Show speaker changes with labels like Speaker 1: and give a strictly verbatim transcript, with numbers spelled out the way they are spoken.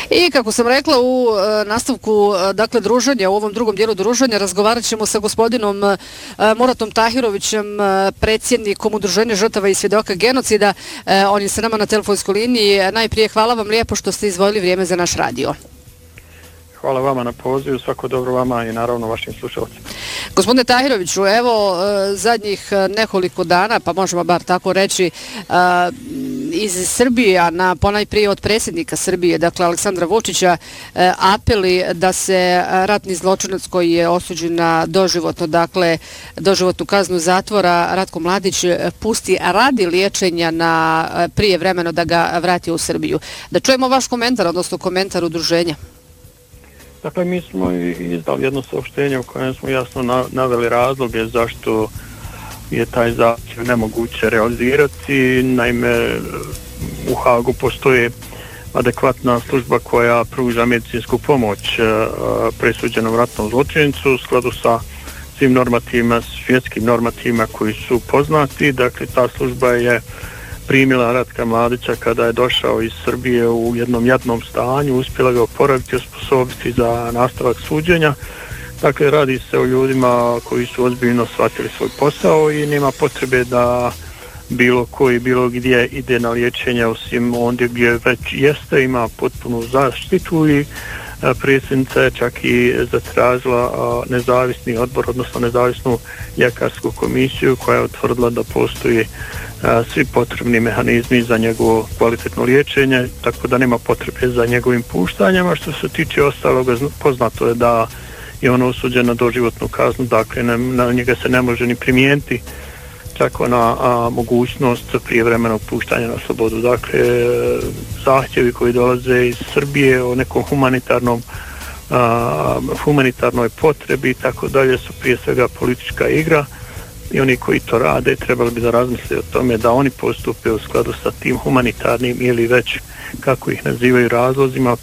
Speaker 1: I kako sam rekla u e, nastavku e, dakle druženja, u ovom drugom dijelu druženja razgovarat ćemo sa gospodinom e, Muratom Tahirovićem, e, predsjednikom Udruženja žrtava i svjedoka genocida. E, on je sa nama na telefonskoj liniji. Najprije hvala vam lijepo što ste izdvojili vrijeme za naš radio.
Speaker 2: Hvala vama na pozivu, svako dobro vama i naravno vašim slušalcima.
Speaker 1: Gospodine Tahiroviću, evo zadnjih nekoliko dana, pa možemo bar tako reći, iz Srbije, na ponajprije od predsjednika Srbije, dakle Aleksandra Vučića, apeli da se ratni zločinac koji je osuđen na doživotno, dakle doživotnu kaznu zatvora, Ratko Mladić, pusti radi liječenja na prije vremeno da ga vrati u Srbiju. Da čujemo vaš komentar, odnosno komentar udruženja.
Speaker 2: Dakle, mi smo izdali jedno saopštenje u kojem smo jasno naveli razloge zašto je taj zahtjev nemoguće realizirati. Naime, u Hagu postoje adekvatna služba koja pruža medicinsku pomoć presuđenom ratnom zločincu u skladu sa svim normativima, svjetskim normativima koji su poznati. Dakle, ta služba je primila Ratka Mladića kada je došao iz Srbije u jednom jadnom stanju, uspjela ga oporaviti, osposobiti za nastavak suđenja. Dakle, radi se o ljudima koji su ozbiljno shvatili svoj posao i nema potrebe da bilo koji, bilo gdje ide na liječenje, osim ondje gdje već jeste, ima potpunu zaštitu i predsjednica je čak i zatražila nezavisni odbor, odnosno nezavisnu ljekarsku komisiju koja je utvrdila da postoji svi potrebni mehanizmi za njegovo kvalitetno liječenje, tako da nema potrebe za njegovim puštanjem. A što se tiče ostaloga, poznato je da je on osuđen na doživotnu kaznu, dakle na, na njega se ne može ni primijeniti čak ona a, mogućnost prijevremenog puštanja na slobodu. Dakle, zahtjevi koji dolaze iz Srbije o nekom humanitarnom a, humanitarnoj potrebi i tako dalje su prije svega politička igra i oni koji to rade trebali bi da razmisle o tome da oni postupe u skladu sa tim humanitarnim ili već, kako ih nazivaju, razlozima,